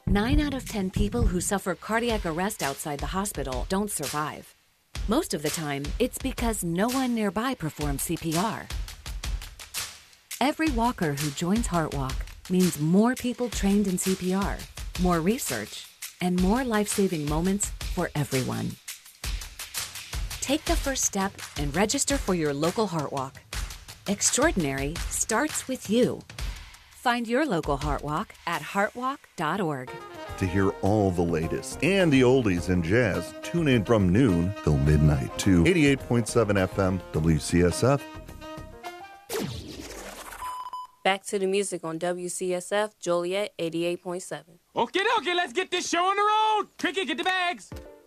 9 out of 10 people who suffer cardiac arrest outside the hospital don't survive. Most of the time, it's because no one nearby performs CPR. Every walker who joins HeartWalk means more people trained in CPR, more research, and more life-saving moments for everyone. Take the first step and register for your local HeartWalk. Extraordinary starts with you. Find your local HeartWalk at heartwalk.org. To hear all the latest and the oldies in jazz, tune in from noon till midnight to 88.7 FM WCSF. Back to the music on WCSF, Joliet 88.7. Okay, let's get this show on the road. Cricket, get the bags.